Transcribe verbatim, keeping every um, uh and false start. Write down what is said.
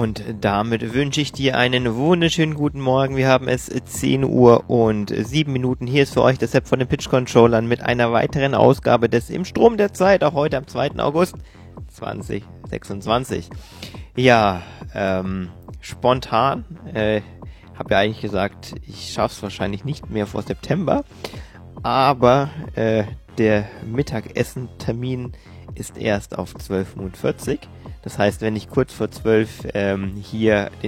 Und damit wünsche ich dir einen wunderschönen guten Morgen. Wir haben es zehn Uhr und sieben Minuten. Hier ist für euch das Sepp von den Pitch Controllern mit einer weiteren Ausgabe des Im Strom der Zeit, auch heute am zweiten August zweitausendsechsundzwanzig. Ja, ähm, spontan, äh, habe ja eigentlich gesagt, ich schaff's wahrscheinlich nicht mehr vor September, aber äh, der Mittagessen-Termin ist erst auf zwölf Uhr vierzig. Das heißt, wenn ich kurz vor zwölf ähm, hier den